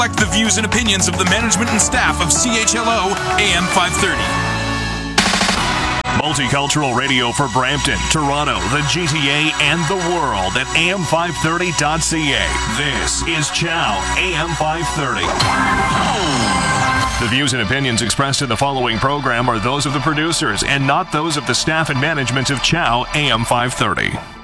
reflect the views and opinions of the management and staff of CHLO AM 530. Multicultural radio for Brampton, Toronto, the GTA, and the world at am530.ca. This is Chow AM 530. The views and opinions expressed in the following program are those of the producers and not those of the staff and management of Chow AM 530.